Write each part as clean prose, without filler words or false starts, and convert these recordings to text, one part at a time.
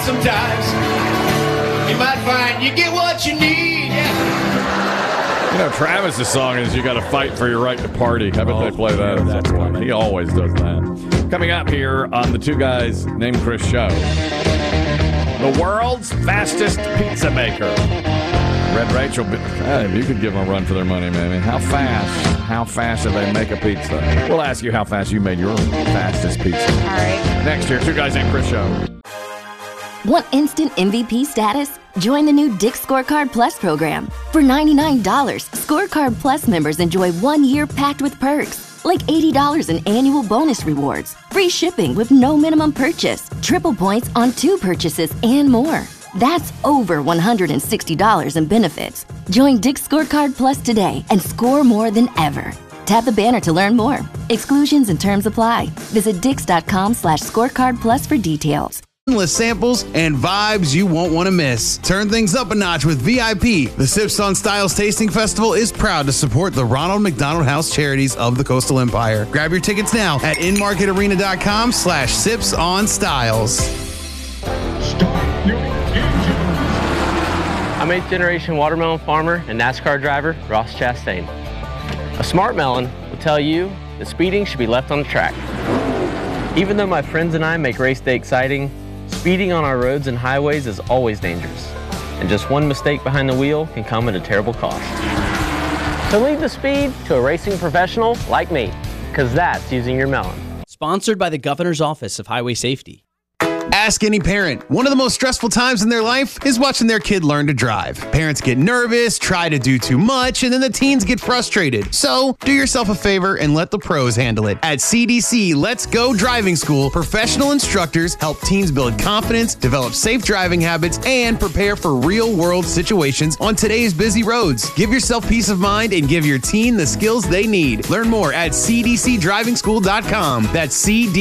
sometimes. You might find you get what you need. Yeah. You know, Travis's song is "You Got to Fight for Your Right to Party." How about they play that? Yeah, that's funny. He always does that. Coming up here on the Two Guys Named Chris show, the world's fastest pizza maker. Red Rachel, hey, you could give them a run for their money, maybe. How fast do they make a pizza? We'll ask you how fast you made your fastest pizza. All right. Next year, Two Guys Named Chris show. Want instant MVP status? Join the new Dick's Scorecard Plus program. For $99, Scorecard Plus members enjoy 1 year packed with perks, like $80 in annual bonus rewards, free shipping with no minimum purchase, triple points on 2 purchases, and more. That's over $160 in benefits. Join Dick's Scorecard Plus today and score more than ever. Tap the banner to learn more. Exclusions and terms apply. Visit dix.com/scorecard plus for details. Endless samples and vibes you won't want to miss. Turn things up a notch with VIP. The Sips on Styles Tasting Festival is proud to support the Ronald McDonald House Charities of the Coastal Empire. Grab your tickets now at inmarketarena.com/sipsonstyles. I'm 8th generation watermelon farmer and NASCAR driver Ross Chastain. A smart melon will tell you that speeding should be left on the track. Even though my friends and I make race day exciting, speeding on our roads and highways is always dangerous. And just one mistake behind the wheel can come at a terrible cost. So leave the speed to a racing professional like me, because that's using your melon. Sponsored by the Governor's Office of Highway Safety. Ask any parent. One of the most stressful times in their life is watching their kid learn to drive. Parents get nervous, try to do too much, and then the teens get frustrated. So, do yourself a favor and let the pros handle it. At CDC Let's Go Driving School, professional instructors help teens build confidence, develop safe driving habits, and prepare for real-world situations on today's busy roads. Give yourself peace of mind and give your teen the skills they need. Learn more at cdcdrivingschool.com. That's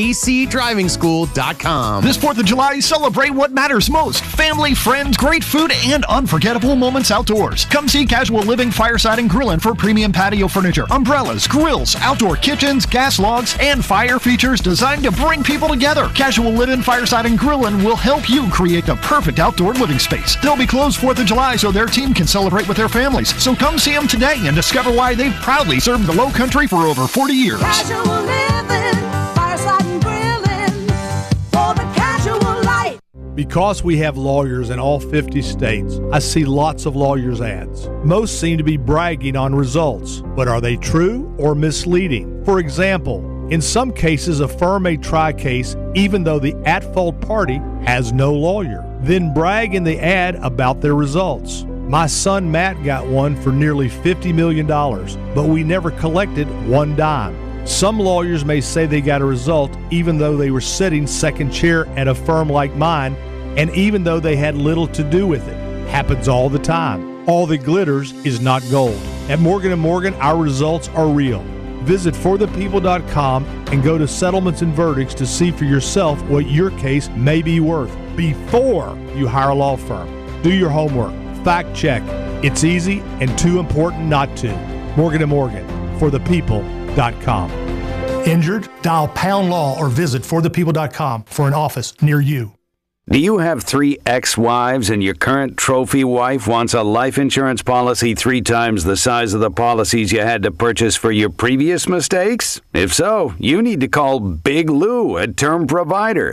cdcdrivingschool.com. This 4th of July, celebrate what matters most. Family, friends, great food, and unforgettable moments outdoors. Come see Casual Living Fireside and Grillin' for premium patio furniture, umbrellas, grills, outdoor kitchens, gas logs, and fire features designed to bring people together. Casual Living Fireside and Grillin' will help you create the perfect outdoor living space. They'll be closed 4th of July so their team can celebrate with their families. So come see them today and discover why they've proudly served the Low Country for over 40 years. Casual Living, Fireside and Grillin', for the casual life. Because we have lawyers in all 50 states, I see lots of lawyers' ads. Most seem to be bragging on results, but are they true or misleading? For example, in some cases, a firm may try a case even though the at-fault party has no lawyer, then brag in the ad about their results. My son Matt got one for nearly $50 million, but we never collected one dime. Some lawyers may say they got a result even though they were sitting second chair at a firm like mine, and even though they had little to do with it. Happens all the time. All that glitters is not gold. At Morgan & Morgan, our results are real. Visit forthepeople.com and go to settlements and verdicts to see for yourself what your case may be worth before you hire a law firm. Do your homework. Fact check. It's easy and too important not to. Morgan & Morgan, forthepeople.com. Injured? Dial pound law or visit forthepeople.com for an office near you. Do you have 3 ex-wives and your current trophy wife wants a life insurance policy 3 times the size of the policies you had to purchase for your previous mistakes? If so, you need to call Big Lou at Term Provider,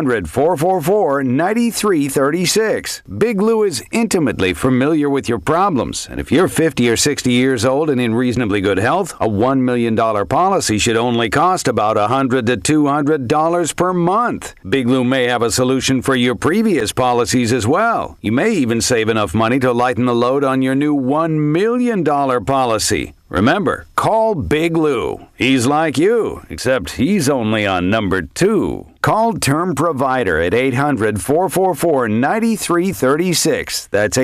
800-444-9336. Big Lou is intimately familiar with your problems, and if you're 50 or 60 years old and in reasonably good health, a $1 million policy should only cost about $100 to $200 per month. Big Lou may have a solution for your previous policies as well. You may even save enough money to lighten the load on your new $1 million policy. Remember, call Big Lou. He's like you, except he's only on number 2. Call Term Provider at 800-444-9336. That's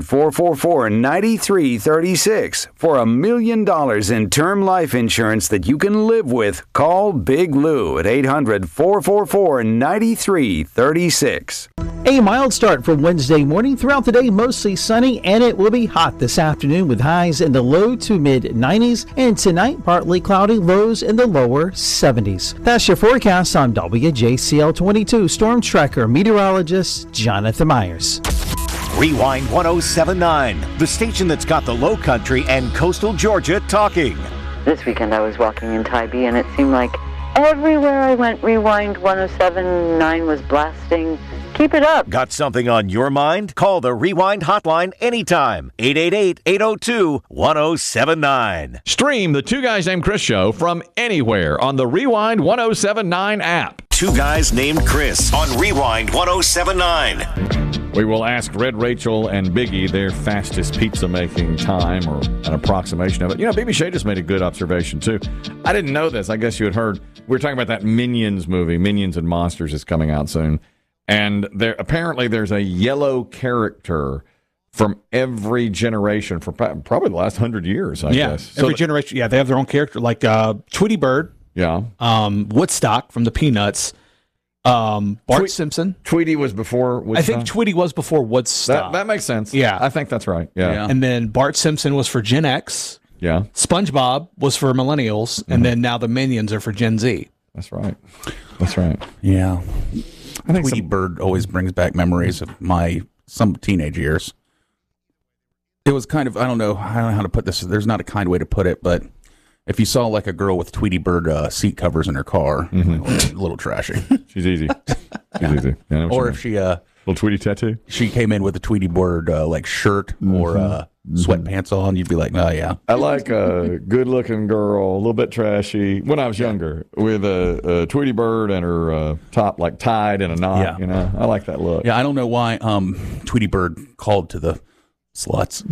800-444-9336. For $1 million in term life insurance that you can live with, call Big Lou at 800-444-9336. A mild start for Wednesday morning. Throughout the day, mostly sunny, and it will be hot this afternoon with highs in the low to mid 90s. And tonight, partly cloudy, lows in the lower 70s. That's your forecast on WJCL 22 Storm Tracker meteorologist Jonathan Myers. Rewind 107.9, the station that's got the Low Country and coastal Georgia talking. This weekend I was walking in Tybee, and it seemed like everywhere I went, Rewind 107.9 was blasting. Keep it up. Got something on your mind? Call the Rewind hotline anytime. 888-802-1079. Stream the Two Guys Named Chris show from anywhere on the Rewind 107.9 app. Two Guys Named Chris on Rewind 107.9. We will ask Red Rachel and Biggie their fastest pizza making time or an approximation of it. You know, BB just made a good observation, too. I didn't know this. I guess you had heard. We were talking about that Minions movie. Minions and Monsters is coming out soon. And apparently there's a yellow character from every generation for probably the last 100 years, I guess. Every generation. Yeah, they have their own character, like Tweety Bird. Yeah. Woodstock from the Peanuts. Bart Simpson. Tweety was before Woodstock? I think Tweety was before Woodstock. That makes sense. Yeah. I think that's right. Yeah. And then Bart Simpson was for Gen X. Yeah. SpongeBob was for Millennials. And then now the Minions are for Gen Z. That's right. That's right. Yeah. I think Tweety Bird always brings back memories of some teenage years. It was kind of, I don't know how to put this. There's not a kind way to put it, but if you saw like a girl with Tweety Bird seat covers in her car, a little trashy. She's easy. She's easy. Yeah, or if she little Tweety tattoo. She came in with a Tweety Bird like shirt or sweatpants on, you'd be like, oh yeah. I like a good-looking girl, a little bit trashy. When I was younger, with a Tweety Bird and her top like tied in a knot. Yeah. You know, I like that look. Yeah, I don't know why Tweety Bird called to the sluts.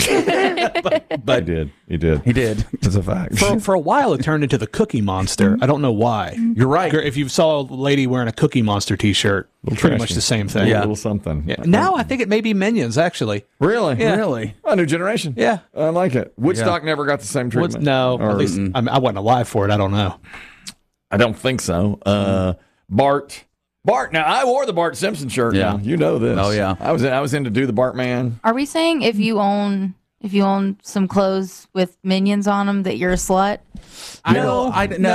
but he did. It's a fact. For a while, it turned into the Cookie Monster. I don't know why. You're right. If you saw a lady wearing a Cookie Monster T-shirt, pretty much the same thing. Yeah, a little something. Yeah. Now I think it may be Minions, actually. Really? Yeah. Really? A new generation. Yeah. I like it. Woodstock never got the same treatment. No, at least I wasn't alive for it. I don't know. I don't think so. Bart. Now I wore the Bart Simpson shirt. Yeah. Now. You know this. Oh yeah. I was in to do the Bart Man. Are we saying if you own some clothes with Minions on them that you're a slut? I don't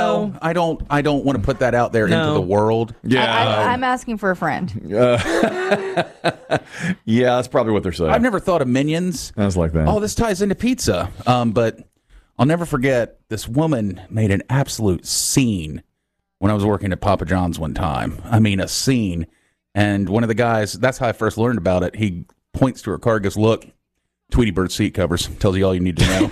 want to put that out there into the world. Yeah. I'm asking for a friend. Yeah, that's probably what they're saying. I've never thought of Minions. I was like that. Oh, this ties into pizza. But I'll never forget, this woman made an absolute scene when I was working at Papa John's one time. I mean, a scene. And one of the guys, that's how I first learned about it. He points to her car and goes, look, Tweety Bird seat covers. Tells you all you need to know.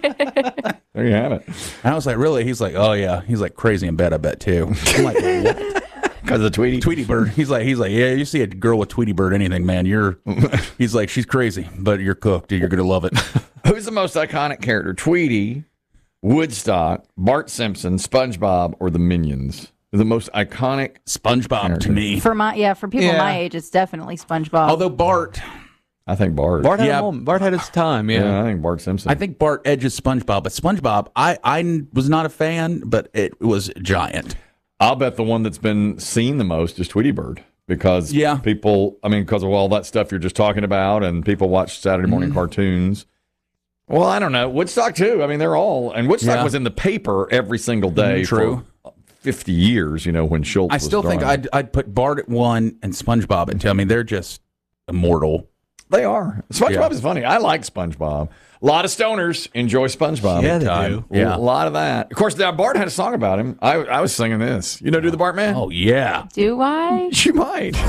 There you have it. And I was like, really? He's like, oh, yeah. He's like, crazy in bed, I bet, too. I'm like, what? Because of Tweety Bird. He's like, yeah, you see a girl with Tweety Bird, anything, man. He's like, she's crazy, but you're cooked. You're going to love it. Who's the most iconic character? Tweety, Woodstock, Bart Simpson, SpongeBob, or the Minions? The most iconic SpongeBob character. To me. For people my age, it's definitely SpongeBob. Although Bart, I think Bart. Bart had his time. Yeah, I think Bart Simpson. I think Bart edges SpongeBob, but SpongeBob, I was not a fan, but it was giant. I'll bet the one that's been seen the most is Tweety Bird because people, because of all that stuff you're just talking about, and people watch Saturday morning cartoons. Well, I don't know. Woodstock, too. They're all... And Woodstock was in the paper every single day for 50 years, when Schultz was I still think I'd put Bart at 1 and SpongeBob at 2. They're just immortal. They are. SpongeBob is funny. I like SpongeBob. A lot of stoners enjoy SpongeBob. Yeah, they do. Yeah. A lot of that. Of course, Bart had a song about him. I was singing this. Do the Bart Man? Oh, yeah. Do I? You might.